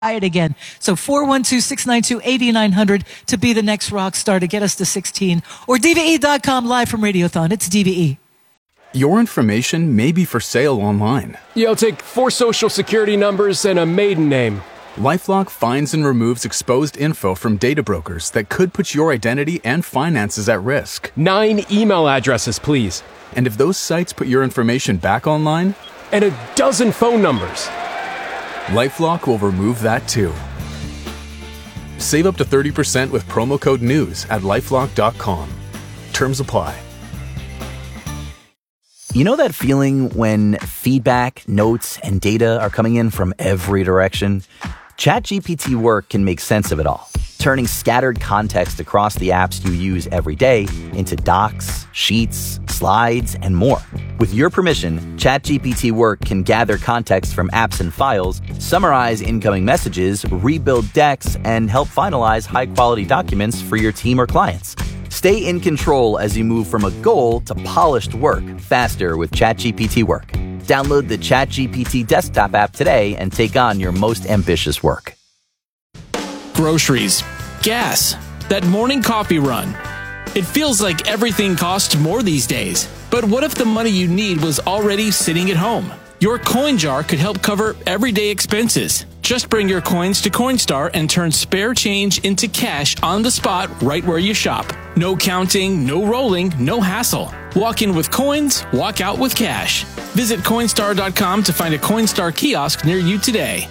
Try it again. So 412-692-8900 to be the next rock star to get us to 16. Or DVE.com live from Radiothon. It's DVE. Your information may be for sale online. Yeah, I'll take 4 social security numbers and a maiden name. LifeLock finds and removes exposed info from data brokers that could put your identity and finances at risk. 9 email addresses, please. And if those sites put your information back online? And a dozen phone numbers. LifeLock will remove that too. Save up to 30% with promo code NEWS at LifeLock.com. Terms apply. You know that feeling when feedback, notes, and data are coming in from every direction? ChatGPT Work can make sense of it all, turning scattered context across the apps you use every day into docs, sheets, slides, and more. With your permission, ChatGPT Work can gather context from apps and files, summarize incoming messages, rebuild decks, and help finalize high-quality documents for your team or clients. Stay in control as you move from a goal to polished work faster with ChatGPT Work. Download the ChatGPT desktop app today and take on your most ambitious work. Groceries, gas, that morning coffee run. It feels like everything costs more these days. But what if the money you need was already sitting at home? Your coin jar could help cover everyday expenses. Just bring your coins to Coinstar and turn spare change into cash on the spot right where you shop. No counting, no rolling, no hassle. Walk in with coins, walk out with cash. Visit Coinstar.com to find a Coinstar kiosk near you today.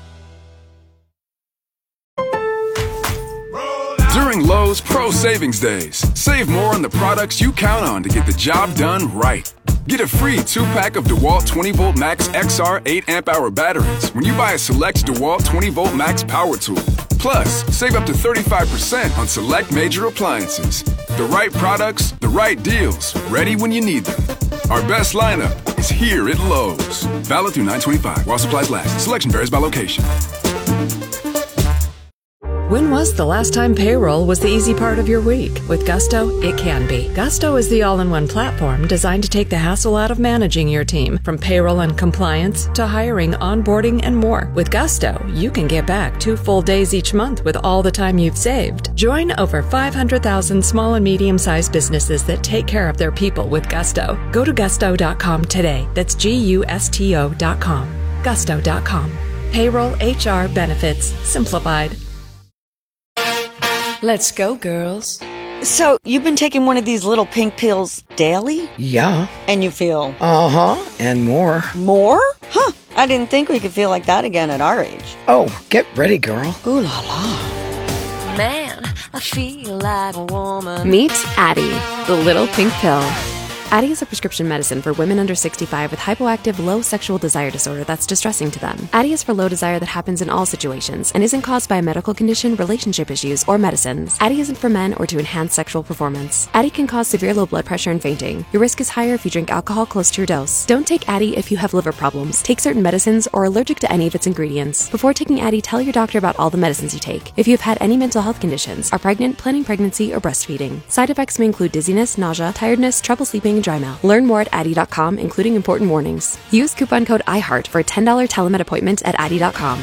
During Lowe's Pro Savings Days, save more on the products you count on to get the job done right. Get a free 2-pack of DeWalt 20V Max XR 8 amp hour batteries when you buy a select DeWalt 20V Max power tool. Plus, save up to 35% on select major appliances. The right products, the right deals, ready when you need them. Our best lineup is here at Lowe's. Valid through 9/25 while supplies last. Selection varies by location. When was the last time payroll was the easy part of your week? With Gusto, it can be. Gusto is the all-in-one platform designed to take the hassle out of managing your team, from payroll and compliance to hiring, onboarding, and more. With Gusto, you can get back 2 full days each month with all the time you've saved. Join over 500,000 small and medium-sized businesses that take care of their people with Gusto. Go to gusto.com today. That's GUSTO.com. Gusto.com. Payroll, HR, benefits, simplified. Let's go, girls. So, you've been taking one of these little pink pills daily? Yeah. And you feel? Uh-huh, and more. More? Huh, I didn't think we could feel like that again at our age. Oh, get ready, girl. Ooh la la. Man, I feel like a woman. Meet Addyi, the little pink pill. Addyi is a prescription medicine for women under 65 with hypoactive low sexual desire disorder that's distressing to them. Addyi is for low desire that happens in all situations and isn't caused by a medical condition, relationship issues, or medicines. Addyi isn't for men or to enhance sexual performance. Addyi can cause severe low blood pressure and fainting. Your risk is higher if you drink alcohol close to your dose. Don't take Addyi if you have liver problems, take certain medicines, or are allergic to any of its ingredients. Before taking Addyi, tell your doctor about all the medicines you take. If you have had any mental health conditions, are pregnant, planning pregnancy, or breastfeeding. Side effects may include dizziness, nausea, tiredness, trouble sleeping, and dry mouth. Learn more at Addyi.com, including important warnings. Use coupon code IHEART for a $10 telemed appointment at Addyi.com.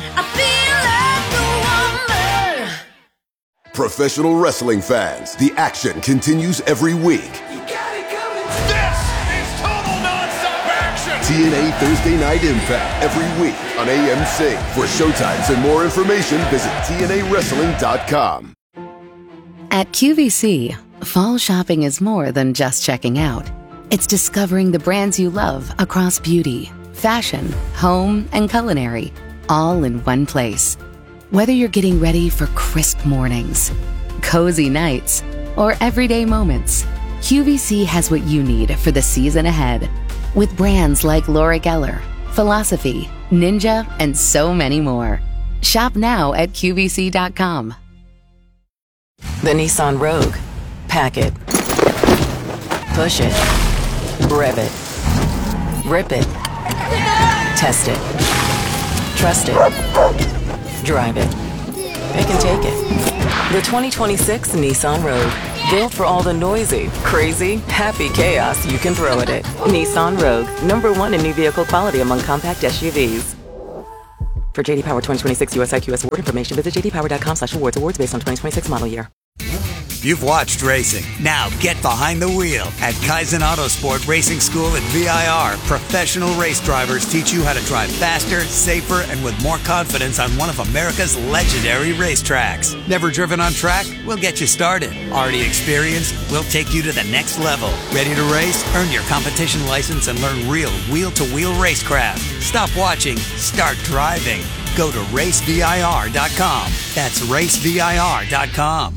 Professional wrestling fans, the action continues every week. This is total non-stop action! TNA Thursday Night Impact every week on AMC. For showtimes and more information, visit TNAWrestling.com. At QVC, fall shopping is more than just checking out. It's discovering the brands you love across beauty, fashion, home, and culinary, all in one place. Whether you're getting ready for crisp mornings, cozy nights, or everyday moments, QVC has what you need for the season ahead. With brands like Laura Geller, Philosophy, Ninja, and so many more. Shop now at QVC.com. The Nissan Rogue. Pack it. Push it. Rev it. Rip it. Test it. Trust it. Drive it. Pick and take it. The 2026 Nissan Rogue. Built for all the noisy, crazy, happy chaos you can throw at it. Nissan Rogue. #1 in new vehicle quality among compact SUVs. For JD Power 2026 US IQS award information, visit jdpower.com/awards. Awards based on 2026 model year. You've watched racing. Now get behind the wheel. At Kaizen Autosport Racing School at VIR, professional race drivers teach you how to drive faster, safer, and with more confidence on one of America's legendary racetracks. Never driven on track? We'll get you started. Already experienced? We'll take you to the next level. Ready to race? Earn your competition license and learn real wheel-to-wheel racecraft. Stop watching. Start driving. Go to racevir.com. That's racevir.com.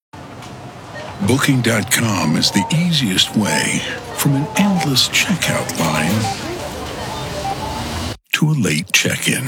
Booking.com is the easiest way from an endless checkout line to a late check-in.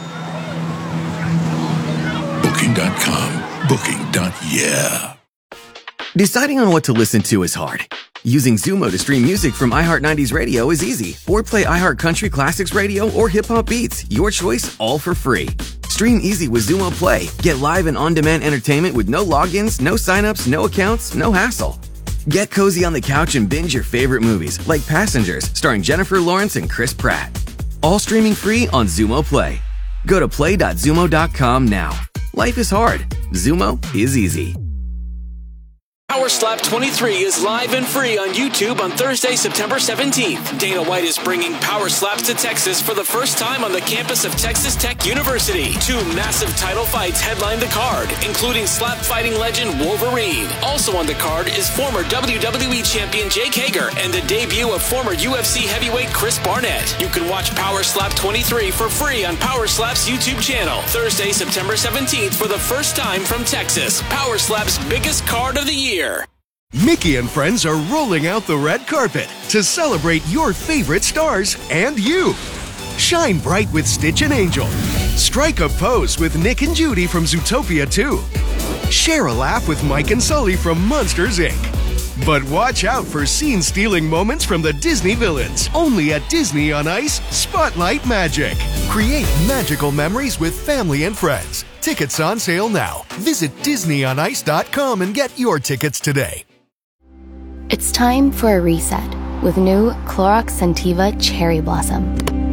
Booking.com. Booking.yeah. Deciding on what to listen to is hard. Using Zumo to stream music from iHeart90s Radio is easy. Or play iHeart Country Classics Radio or Hip Hop Beats. Your choice, all for free. Stream easy with Zumo Play. Get live and on-demand entertainment with no logins, no signups, no accounts, no hassle. Get cozy on the couch and binge your favorite movies, like Passengers, starring Jennifer Lawrence and Chris Pratt. All streaming free on Zumo Play. Go to play.zumo.com now. Life is hard. Zumo is easy. Power Slap 23 is live and free on YouTube on Thursday, September 17th. Dana White is bringing Power Slaps to Texas for the first time on the campus of Texas Tech University. 2 massive title fights headline the card, including slap fighting legend Wolverine. Also on the card is former WWE champion Jake Hager and the debut of former UFC heavyweight Chris Barnett. You can watch Power Slap 23 for free on Power Slap's YouTube channel. Thursday, September 17th for the first time from Texas. Power Slap's biggest card of the year. Mickey and friends are rolling out the red carpet to celebrate your favorite stars and you. Shine bright with Stitch and Angel. Strike a pose with Nick and Judy from Zootopia 2. Share a laugh with Mike and Sully from Monsters, Inc. But watch out for scene-stealing moments from the Disney villains. Only at Disney on Ice Spotlight Magic. Create magical memories with family and friends. Tickets on sale now. Visit DisneyOnIce.com and get your tickets today. It's time for a reset with new Clorox Scentiva Cherry Blossom.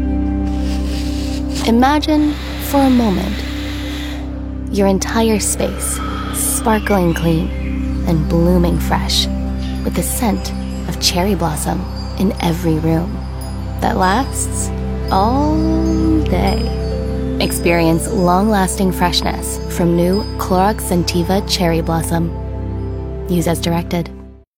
Imagine for a moment your entire space sparkling clean and blooming fresh with the scent of cherry blossom in every room that lasts all day. Experience long-lasting freshness from new Clorox Scentiva Cherry Blossom. Use as directed.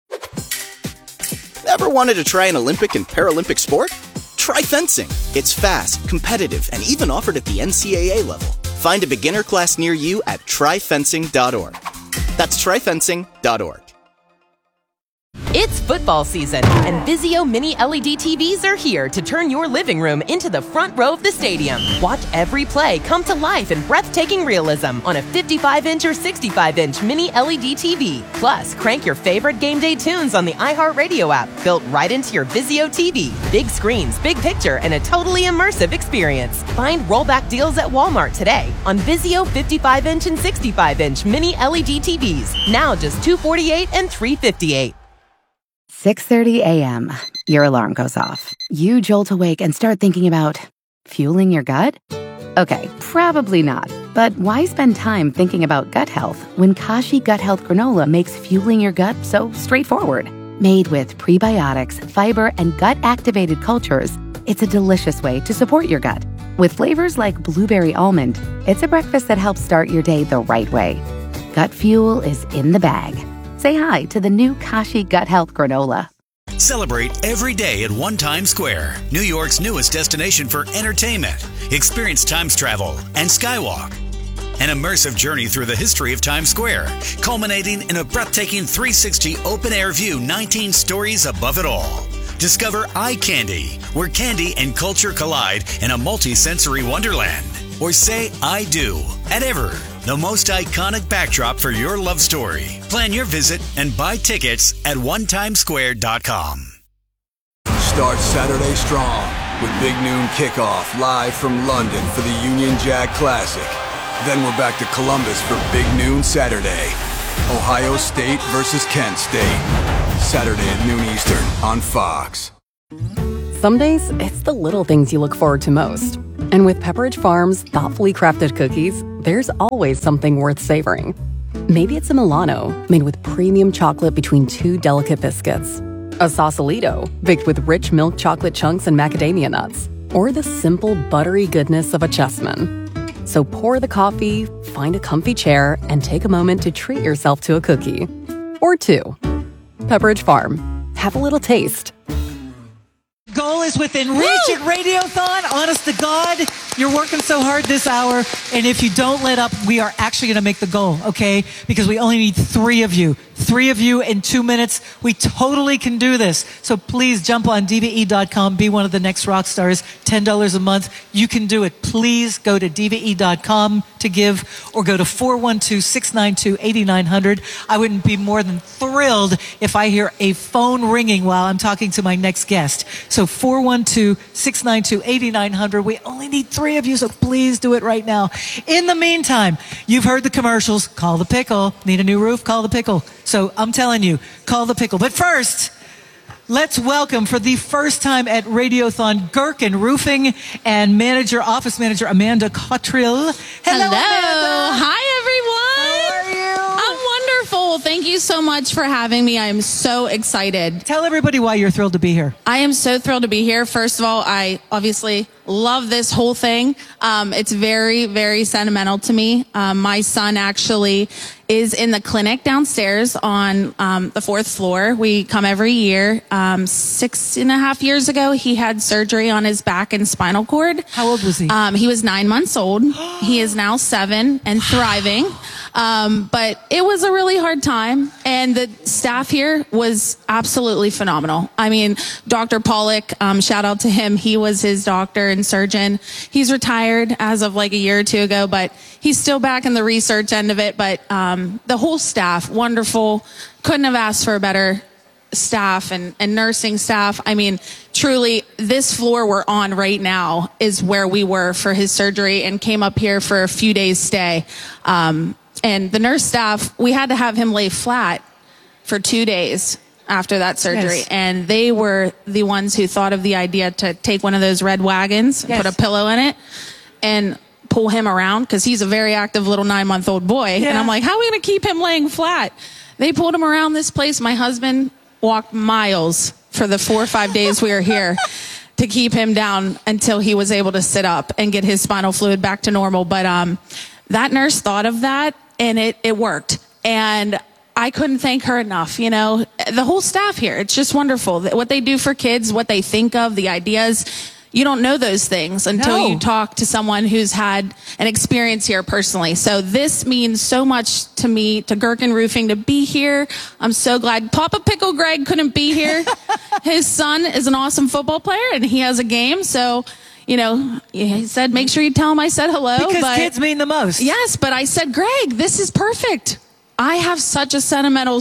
Ever wanted to try an Olympic and Paralympic sport? Try fencing. It's fast, competitive, and even offered at the NCAA level. Find a beginner class near you at tryfencing.org. That's tryfencing.org. It's football season, and Vizio Mini LED TVs are here to turn your living room into the front row of the stadium. Watch every play come to life in breathtaking realism on a 55-inch or 65-inch Mini LED TV. Plus, crank your favorite game day tunes on the iHeartRadio app, built right into your Vizio TV. Big screens, big picture, and a totally immersive experience. Find rollback deals at Walmart today on Vizio 55-inch and 65-inch Mini LED TVs. Now just $248 and $358. 6:30 a.m. Your alarm goes off. You jolt awake and start thinking about fueling your gut? Okay, probably not. But why spend time thinking about gut health when Kashi Gut Health Granola makes fueling your gut so straightforward? Made with prebiotics, fiber, and gut-activated cultures, it's a delicious way to support your gut. With flavors like blueberry almond, it's a breakfast that helps start your day the right way. Gut fuel is in the bag. Say hi to the new Kashi Gut Health Granola. Celebrate every day at One Times Square, New York's newest destination for entertainment. Experience Times travel and Skywalk. An immersive journey through the history of Times Square, culminating in a breathtaking 360 open-air view 19 stories above it all. Discover Eye Candy, where candy and culture collide in a multi-sensory wonderland. Or say I do at Ever, the most iconic backdrop for your love story. Plan your visit and buy tickets at onetimesquare.com. Start Saturday strong with Big Noon Kickoff live from London for the Union Jack Classic. Then we're back to Columbus for Big Noon Saturday. Ohio State versus Kent State. Saturday at noon Eastern on Fox. Some days, it's the little things you look forward to most. And with Pepperidge Farm's thoughtfully crafted cookies, there's always something worth savoring. Maybe it's a Milano made with premium chocolate between two delicate biscuits, a Sausalito baked with rich milk chocolate chunks and macadamia nuts, or the simple buttery goodness of a Chessman. So pour the coffee, find a comfy chair, and take a moment to treat yourself to a cookie. Or two. Pepperidge Farm. Have a little taste. Goal is within reach at Radiothon. Honest to God, you're working so hard this hour. And if you don't let up, we are actually going to make the goal, okay? Because we only need 3 of you. 3 of you in 2 minutes. We totally can do this. So please jump on DVE.com. Be one of the next rock stars. $10 a month. You can do it. Please go to DVE.com to give, or go to 412-692-8900. I wouldn't be more than thrilled if I hear a phone ringing while I'm talking to my next guest. So 412-692-8900. We only need 3 of you, so please do it right now. In the meantime, you've heard the commercials. Call the Pickle. Need a new roof? Call the Pickle. So I'm telling you, call the Pickle. But first, let's welcome for the first time at Radiothon, Gherkin Roofing and office manager Amanda Cottrill. Hello. Amanda. Hi, everyone. How are you? I'm wonderful. Thank you so much for having me. I am so excited. Tell everybody why you're thrilled to be here. I am so thrilled to be here. First of all, I obviously love this whole thing. It's very, very sentimental to me. My son actually is in the clinic downstairs on the 4th floor. We come every year. 6.5 years ago, he had surgery on his back and spinal cord. How old was he? He was 9 months old. He is now 7 and thriving. But it was a really hard time, and the staff here was absolutely phenomenal. I mean, Dr. Pollock, shout out to him. He was his doctor and surgeon. He's retired as of like a year or 2 ago, but he's still back in the research end of it. But the whole staff, wonderful. Couldn't have asked for a better staff and nursing staff. I mean, truly, this floor we're on right now is where we were for his surgery, and came up here for a few days stay. And the nurse staff, we had to have him lay flat for 2 days after that surgery. Yes. And they were the ones who thought of the idea to take one of those red wagons, yes, put a pillow in it, and pull him around, because he's a very active little 9-month-old boy. Yeah. And I'm like, how are we going to keep him laying flat? They pulled him around this place. My husband walked miles for the 4 or 5 days we were here to keep him down until he was able to sit up and get his spinal fluid back to normal. But that nurse thought of that, and it worked. And I couldn't thank her enough. You know, the whole staff here, it's just wonderful. What they do for kids, what they think of, the ideas, you don't know those things until you talk to someone who's had an experience here personally. So this means so much to me, to Gherkin Roofing, to be here. I'm so glad. Papa Pickle Greg couldn't be here. His son is an awesome football player, and he has a game. So, you know, he said, make sure you tell him I said hello. Because kids mean the most. Yes, but I said, Greg, this is perfect. I have such a sentimental,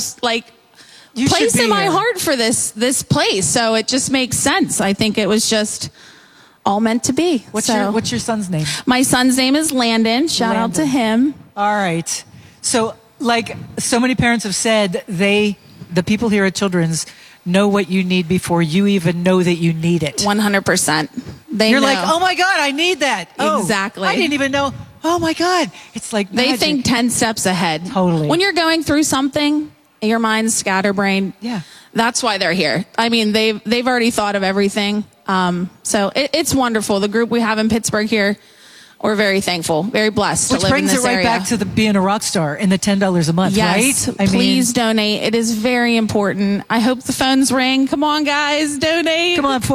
place in my heart for this place. So it just makes sense. I think it was just all meant to be. What's your son's name? My son's name is Landon. Shout out to him. All right. So, like so many parents have said, the people here at Children's know what you need before you even know that you need it. 100%. You're like, oh my God, I need that. Exactly. I didn't even know. Oh my God. It's like magic. They think 10 steps ahead. Totally. When you're going through something, your mind's scatterbrained. Yeah. That's why they're here. I mean, they've already thought of everything. So it's wonderful. The group we have in Pittsburgh here, we're very thankful, very blessed to live in this area. Which brings it right back to being a rock star and the $10 a month, yes, right? Please donate. It is very important. I hope the phones ring. Come on, guys, donate. Come on,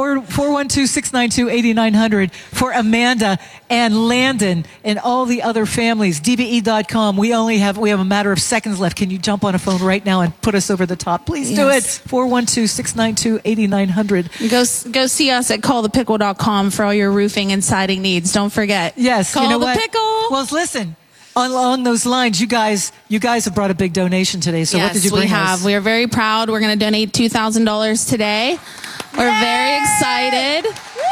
412-692-8900 for Amanda and Landon and all the other families. DVE.com. We have a matter of seconds left. Can you jump on a phone right now and put us over the top? Please do it. 412-692-8900. Go see us at callthepickle.com for all your roofing and siding needs. Don't forget. Yes. Call you know the what? Pickle. Well, listen, along those lines, you guys have brought a big donation today. So what did you bring us? Yes, we have. We are very proud. We're going to donate $2,000 today. We're very excited.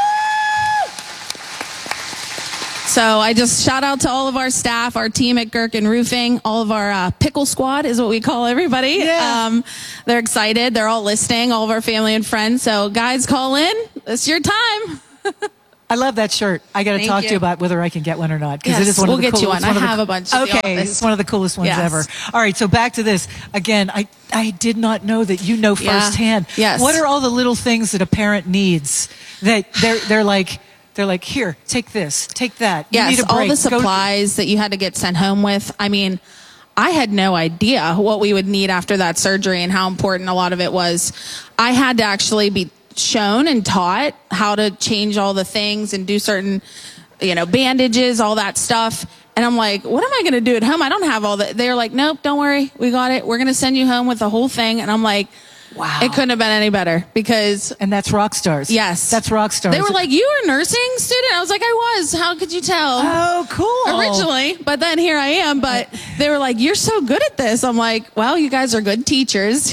So I just shout out to all of our staff, our team at Gherkin Roofing, all of our pickle squad is what we call everybody. Yeah. They're excited. They're all listening, all of our family and friends. So guys, call in. It's your time. I love that shirt. I got to Thank talk to you. you about whether I can get one or not. Because Yes, it is one we'll of the get you coolest. one. I have a bunch at the Okay, office. it's one of the coolest ones Yes. ever. All right, so back to this. Again, I did not know that you know Yeah. firsthand. Yes. What are all the little things that a parent needs that they're like, here, take this, take that. You need Yes, a break. all the Go- supplies that you had to get sent home with. I mean, I had no idea what we would need after that surgery and how important a lot of it was. I had to actually be shown and taught how to change all the things and do certain, bandages, all that stuff. And I'm like, what am I going to do at home? I don't have all that. They're like, nope, don't worry. We got it. We're going to send you home with the whole thing. And I'm like, wow, it couldn't have been any better because. And that's rock stars. Yes. That's rock stars. They were like, you were a nursing student? I was like, I was. How could you tell? Oh, cool. Originally, but then here I am. But they were like, you're so good at this. I'm like, well, you guys are good teachers.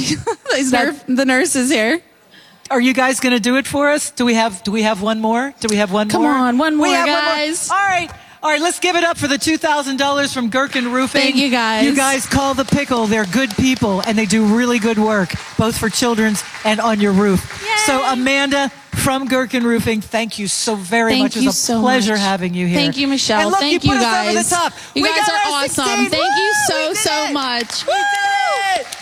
The nurses here. Are you guys going to do it for us? Do we have one more? Do we have one Come more? on, one more, We have guys. One more. All right, let's give it up for the $2,000 from Gherkin Roofing. Thank you, guys. You guys call the pickle. They're good people, and they do really good work, both for children's and on your roof. Yay. So, Amanda from Gherkin Roofing, thank you so very much. It was a pleasure having you here. Thank you, Michelle. And look, Thank you you put guys. us over the top. You We guys got are our awesome. 16. Thank you Woo! so much. We did it!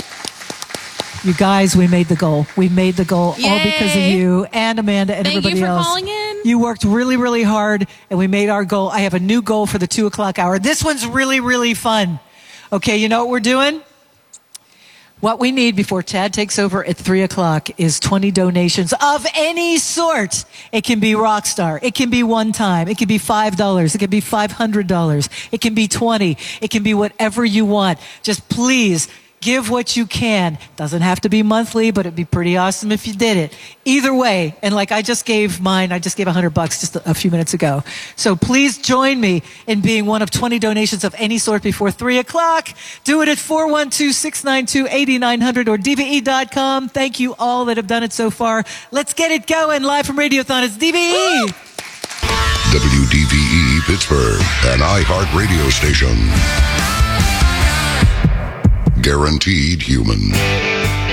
You guys, we made the goal. We made the goal all because of Yay. you and Amanda and Thank you everybody for else. calling in. You worked really, really hard, and we made our goal. I have a new goal for the 2 o'clock hour. This one's really, really fun. Okay, you know what we're doing? What we need before Tad takes over at 3 o'clock is 20 donations of any sort. It can be Rockstar. It can be one time. It can be $5. It can be $500. It can be 20. It can be whatever you want. Just please give what you can. Doesn't have to be monthly, but it'd be pretty awesome if you did it. Either way, and like I just gave mine, I just gave $100 just a few minutes ago. So please join me in being one of 20 donations of any sort before 3 o'clock. Do it at 412-692-8900 or DVE.com. Thank you all that have done it so far. Let's get it going. Live from Radiothon, it's DVE. WDVE Pittsburgh, an iHeart radio station. Guaranteed human.